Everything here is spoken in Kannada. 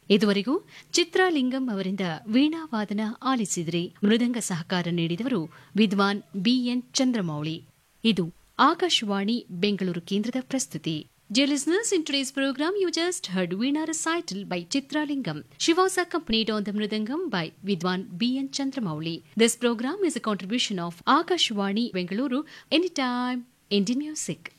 ಇದುವರೆಗೂ ಚಿತ್ರಲಿಂಗಂ ಅವರಿಂದ ವೀಣಾವಾದನ ಆಲಿಸಿದ್ರಿ. ಮೃದಂಗ ಸಹಕಾರ ನೀಡಿದವರು ವಿದ್ವಾನ್ ಬಿಎನ್ ಚಂದ್ರಮೌಳಿ. ಇದು ಆಕಾಶವಾಣಿ ಬೆಂಗಳೂರು ಕೇಂದ್ರದ ಪ್ರಸ್ತುತಿ. Dear listeners, in today's program, you just heard Veena recital by Chitralingam. She was accompanied on the Mridangam by Vidwan B.N. Chandramouli. This program is a contribution of Akashvani Bengaluru, Anytime Indian Music.